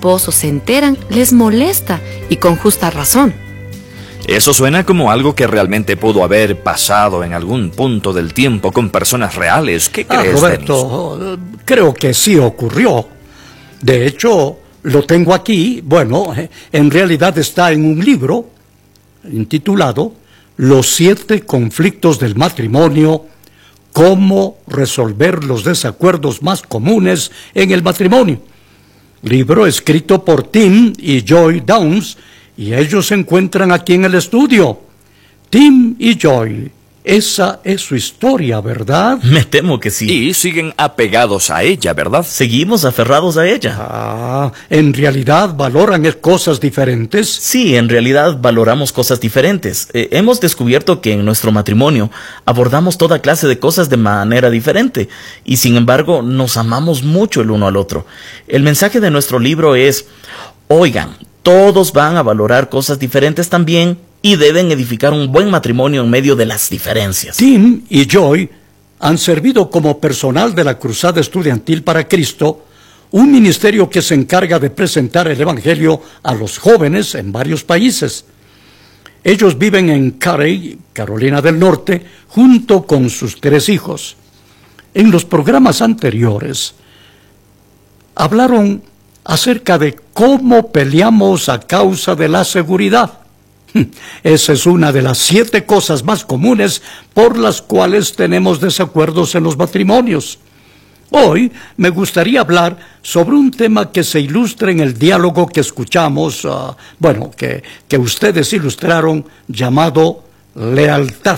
esposos se enteran, les molesta, y con justa razón. Eso suena como algo que realmente pudo haber pasado en algún punto del tiempo con personas reales. ¿Qué crees, Roberto? Creo que sí ocurrió. De hecho, lo tengo aquí. Bueno, en realidad está en un libro intitulado Los 7 conflictos del matrimonio, cómo resolver los desacuerdos más comunes en el matrimonio. Libro escrito por Tim y Joy Downs, y ellos se encuentran aquí en el estudio. Tim y Joy, esa es su historia, ¿verdad? Me temo que sí. Y siguen apegados a ella, ¿verdad? Seguimos aferrados a ella. ¿En realidad valoran cosas diferentes? Sí, en realidad valoramos cosas diferentes. Hemos descubierto que en nuestro matrimonio abordamos toda clase de cosas de manera diferente, y sin embargo nos amamos mucho el uno al otro. El mensaje de nuestro libro es: oigan, todos van a valorar cosas diferentes también, y deben edificar un buen matrimonio en medio de las diferencias. Tim y Joy han servido como personal de la Cruzada Estudiantil para Cristo, un ministerio que se encarga de presentar el Evangelio a los jóvenes en varios países. Ellos viven en Carey, Carolina del Norte, junto con sus 3 hijos. En los programas anteriores hablaron acerca de cómo peleamos a causa de la seguridad. Esa es una de las 7 cosas más comunes por las cuales tenemos desacuerdos en los matrimonios. Hoy me gustaría hablar sobre un tema que se ilustra en el diálogo que escuchamos, que ustedes ilustraron, llamado lealtad.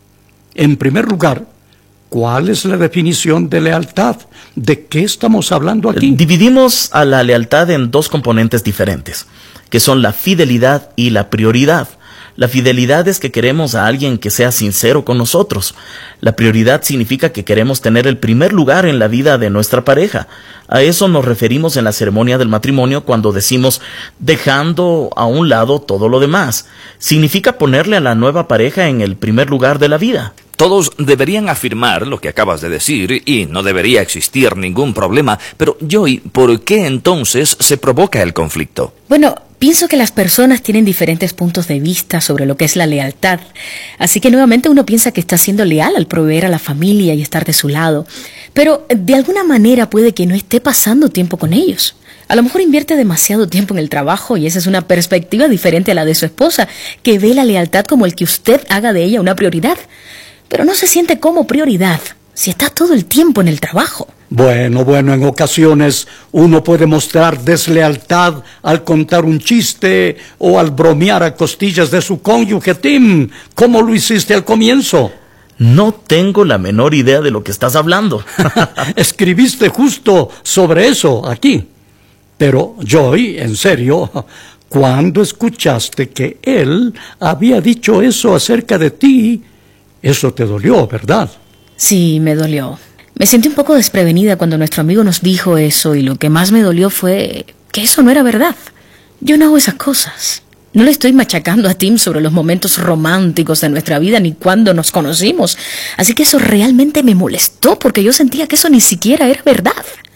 En primer lugar, ¿cuál es la definición de lealtad? ¿De qué estamos hablando aquí? Dividimos a la lealtad en 2 componentes diferentes, que son la fidelidad y la prioridad. La fidelidad es que queremos a alguien que sea sincero con nosotros. La prioridad significa que queremos tener el primer lugar en la vida de nuestra pareja. A eso nos referimos en la ceremonia del matrimonio cuando decimos dejando a un lado todo lo demás. Significa ponerle a la nueva pareja en el primer lugar de la vida. Todos deberían afirmar lo que acabas de decir y no debería existir ningún problema. Pero, Joy, ¿por qué entonces se provoca el conflicto? Bueno, pienso que las personas tienen diferentes puntos de vista sobre lo que es la lealtad. Así que nuevamente uno piensa que está siendo leal al proveer a la familia y estar de su lado. Pero de alguna manera puede que no esté pasando tiempo con ellos. A lo mejor invierte demasiado tiempo en el trabajo y esa es una perspectiva diferente a la de su esposa, que ve la lealtad como el que usted haga de ella una prioridad. Pero no se siente como prioridad si está todo el tiempo en el trabajo. Bueno, en ocasiones uno puede mostrar deslealtad al contar un chiste o al bromear a costillas de su cónyuge. Tim, ¿cómo lo hiciste al comienzo? No tengo la menor idea de lo que estás hablando. Escribiste justo sobre eso aquí. Pero, Joy, en serio, ¿cuándo escuchaste que él había dicho eso acerca de ti? Eso te dolió, ¿verdad? Sí, me dolió. Me sentí un poco desprevenida cuando nuestro amigo nos dijo eso, y lo que más me dolió fue que eso no era verdad. Yo no hago esas cosas. No le estoy machacando a Tim sobre los momentos románticos de nuestra vida ni cuando nos conocimos. Así que eso realmente me molestó porque yo sentía que eso ni siquiera era verdad.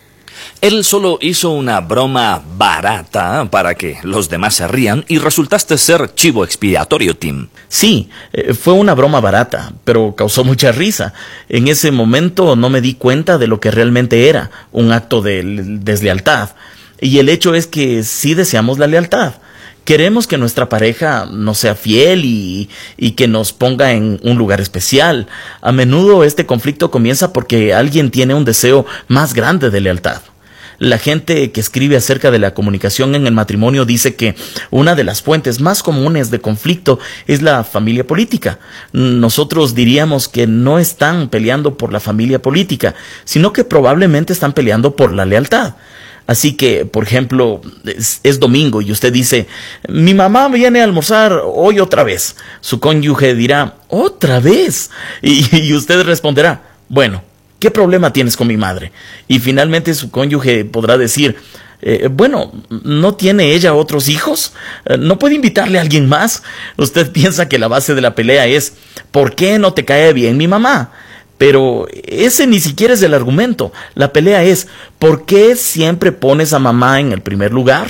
Él solo hizo una broma barata para que los demás se rían y resultaste ser chivo expiatorio, Tim. Sí, fue una broma barata, pero causó mucha risa. En ese momento no me di cuenta de lo que realmente era, un acto de deslealtad. Y el hecho es que sí deseamos la lealtad. Queremos que nuestra pareja nos sea fiel y que nos ponga en un lugar especial. A menudo este conflicto comienza porque alguien tiene un deseo más grande de lealtad. La gente que escribe acerca de la comunicación en el matrimonio dice que una de las fuentes más comunes de conflicto es la familia política. Nosotros diríamos que no están peleando por la familia política, sino que probablemente están peleando por la lealtad. Así que, por ejemplo, es domingo y usted dice, mi mamá viene a almorzar hoy otra vez. Su cónyuge dirá, ¿otra vez? Y usted responderá, bueno, ¿qué problema tienes con mi madre? Y finalmente su cónyuge podrá decir, bueno, ¿no tiene ella otros hijos? ¿No puede invitarle a alguien más? Usted piensa que la base de la pelea es, ¿por qué no te cae bien mi mamá? Pero ese ni siquiera es el argumento. La pelea es, ¿por qué siempre pones a mamá en el primer lugar?